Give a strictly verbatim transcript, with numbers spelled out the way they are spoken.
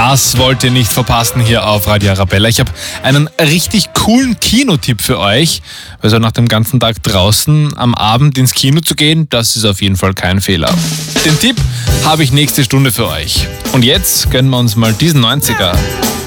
Das wollt ihr nicht verpassen hier auf Radio Arabella. Ich habe einen richtig coolen Kinotipp für euch. Also nach dem ganzen Tag draußen am Abend ins Kino zu gehen, das ist auf jeden Fall kein Fehler. Den Tipp habe ich nächste Stunde für euch. Und jetzt gönnen wir uns mal diesen neunziger.